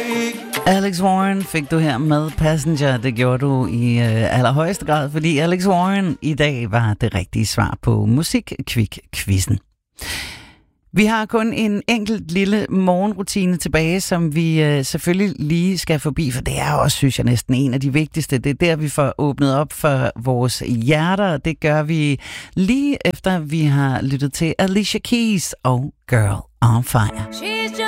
Alex Warren fik du her med Passenger. Det gjorde du i allerhøjeste grad, fordi Alex Warren i dag var det rigtige svar på Musikkvik-quizzen. Vi har kun en enkelt lille morgenrutine tilbage, som vi selvfølgelig lige skal forbi, for det er også, synes jeg, næsten en af de vigtigste. Det er der, vi får åbnet op for vores hjerter, og det gør vi lige efter, vi har lyttet til Alicia Keys og Girl on Fire.